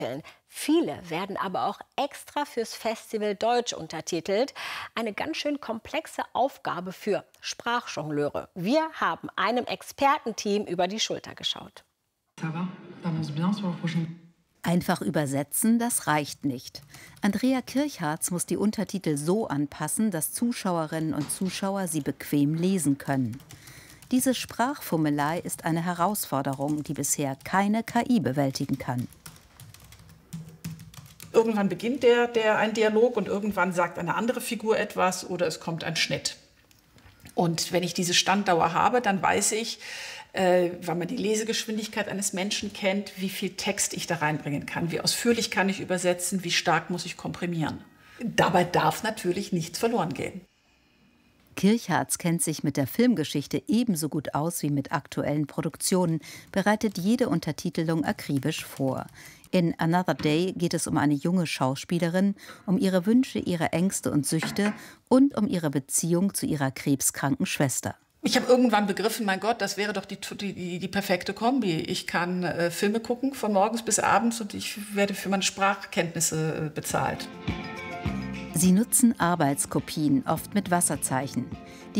Viele werden aber auch extra fürs Festival Deutsch untertitelt. Eine ganz schön komplexe Aufgabe für Sprachjongleure. Wir haben einem Expertenteam über die Schulter geschaut. Ça va? T'avances bien sur le prochain. Einfach übersetzen, das reicht nicht. Andrea Kirchhartz muss die Untertitel so anpassen, dass Zuschauerinnen und Zuschauer sie bequem lesen können. Diese Sprachfummelei ist eine Herausforderung, die bisher keine KI bewältigen kann. Irgendwann beginnt ein Dialog und irgendwann sagt eine andere Figur etwas oder es kommt ein Schnitt. Und wenn ich diese Standdauer habe, dann weiß ich, weil man die Lesegeschwindigkeit eines Menschen kennt, wie viel Text ich da reinbringen kann, wie ausführlich kann ich übersetzen, wie stark muss ich komprimieren. Dabei darf natürlich nichts verloren gehen. Kirchhartz kennt sich mit der Filmgeschichte ebenso gut aus wie mit aktuellen Produktionen, bereitet jede Untertitelung akribisch vor. In Another Day geht es um eine junge Schauspielerin, um ihre Wünsche, ihre Ängste und Süchte und um ihre Beziehung zu ihrer krebskranken Schwester. Ich habe irgendwann begriffen, mein Gott, das wäre doch die perfekte Kombi. Ich kann Filme gucken von morgens bis abends und ich werde für meine Sprachkenntnisse bezahlt. Sie nutzen Arbeitskopien, oft mit Wasserzeichen.